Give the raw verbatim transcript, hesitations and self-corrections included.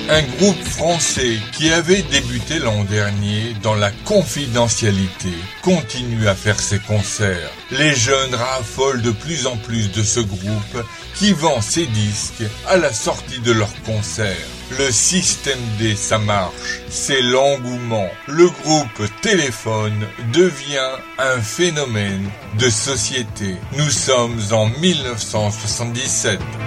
Un groupe français qui avait débuté l'an dernier dans la confidentialité continue à faire ses concerts. Les jeunes raffolent de plus en plus de ce groupe qui vend ses disques à la sortie de leurs concerts. Le système D, ça marche. C'est l'engouement. Le groupe Téléphone devient un phénomène de société. Nous sommes en mille neuf cent soixante-dix-sept.